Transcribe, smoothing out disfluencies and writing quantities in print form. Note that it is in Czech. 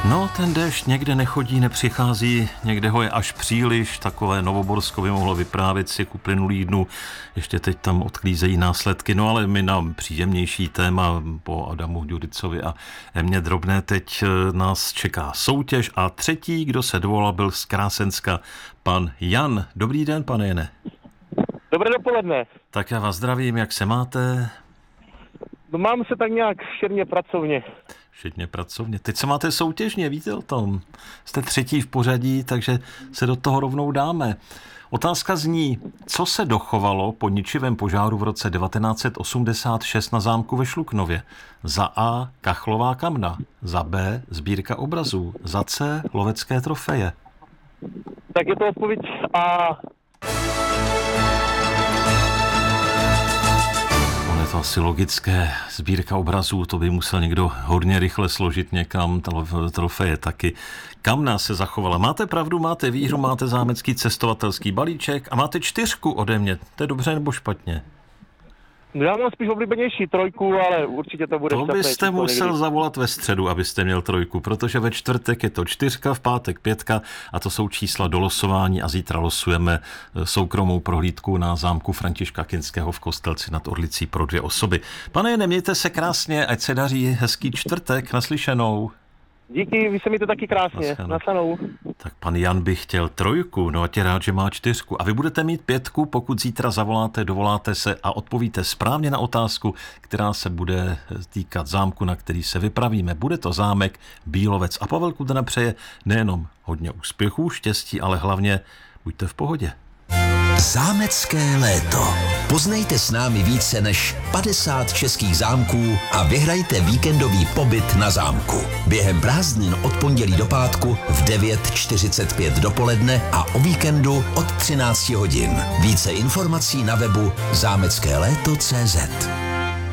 No, ten déšť někde nechodí, nepřichází, někde ho je až příliš, takové Novoborsko by mohlo vyprávět si k uplynulých dnů, ještě teď tam odklízejí následky, no ale my na příjemnější téma po Adamu Ďuricovi a Emě Drobné teď nás čeká soutěž a třetí, kdo se dovolal, byl z Krásenska, pan Jan. Dobrý den, pane Jane. Dobré dopoledne. Tak já vás zdravím, jak se máte? No, mám se tak nějak šedně pracovně. Šedně pracovně. Teď se máte soutěžně, víte o tom? Jste třetí v pořadí, takže se do toho rovnou dáme. Otázka zní, co se dochovalo po ničivém požáru v roce 1986 na zámku ve Šluknově? Za A. Kachlová kamna, za B. Sbírka obrazů, za C. Lovecké trofeje. Tak je to odpověď A. Je to asi logické. Sbírka obrazů, to by musel někdo hodně rychle složit někam, trofeje taky. Kamna se zachovala. Máte pravdu, máte výhru, máte zámecký cestovatelský balíček a máte 4 ode mě. To je dobře nebo špatně? No, já mám spíš oblíbenější 3, ale určitě to bude šťastné. To byste musel někdy zavolat ve středu, abyste měl 3, protože ve čtvrtek je to 4, v pátek 5 a to jsou čísla do losování a zítra losujeme soukromou prohlídku na zámku Františka Kinského v Kostelci nad Orlicí pro 2 osoby. Pane Jane, mějte se krásně, ať se daří, hezký čtvrtek, naslyšenou. Díky, vy se mějte taky krásně, naslyšenou. Tak pan Jan by chtěl 3, no a tě rád, že má 4. A vy budete mít 5, pokud zítra zavoláte, dovoláte se a odpovíte správně na otázku, která se bude týkat zámku, na který se vypravíme. Bude to zámek Bílovec. A Pavel Kudrna přeje nejenom hodně úspěchů, štěstí, ale hlavně buďte v pohodě. Zámecké léto. Poznejte s námi více než 50 českých zámků a vyhrajte víkendový pobyt na zámku. Během prázdnin od pondělí do pátku v 9:45 dopoledne a o víkendu od 13 hodin. Více informací na webu zámeckéléto.cz.